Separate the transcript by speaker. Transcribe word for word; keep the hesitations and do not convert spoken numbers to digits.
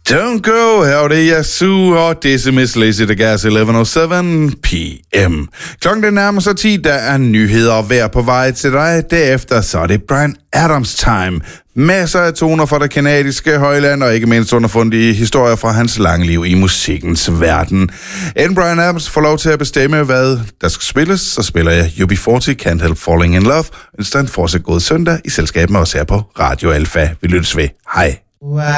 Speaker 1: Don't go, her er det Yazoo og Decimus Lazy the Gas elleve oh syv p m. Klokken den nærmer sig ti, der er nyheder og vejr på vej til dig. Derefter så er det Bryan Adams time. Masser af toner fra det kanadiske højland, og ikke mindst underfundige historier fra hans lange liv i musikkens verden. Inden Bryan Adams får lov til at bestemme, hvad der skal spilles, så spiller jeg U B fyrre, Can't Help Falling in Love. Ønsker en fortsat god søndag i selskab med os her på Radio Alfa. Vi lyttes ved. Hej.